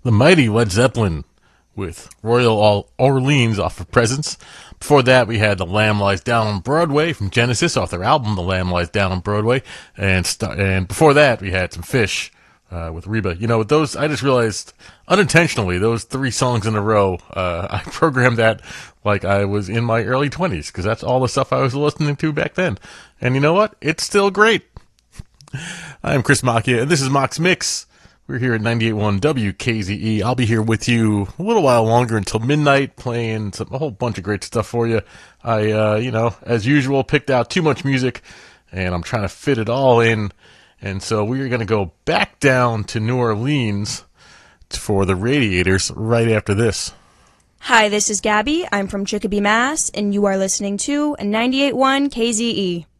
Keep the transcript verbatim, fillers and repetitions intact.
The mighty Led Zeppelin with Royal Orleans off of Presence. Before that, we had The Lamb Lies Down on Broadway from Genesis off their album The Lamb Lies Down on Broadway. And st- and before that, we had some Fish uh, with Reba. You know, with those, I just realized unintentionally, those three songs in a row, uh, I programmed that like I was in my early twenties, because that's all the stuff I was listening to back then. And you know what? It's still great. I'm Chris Macchia, and this is Mock's Mix. We're here at ninety-eight point one W K Z E. I'll be here with you a little while longer until midnight, playing some, a whole bunch of great stuff for you. I, uh, you know, as usual, picked out too much music, and I'm trying to fit it all in. And so we're going to go back down to New Orleans for the Radiators right after this. Hi, this is Gabby. I'm from Chicopee, Mass., and you are listening to ninety-eight point one K Z E.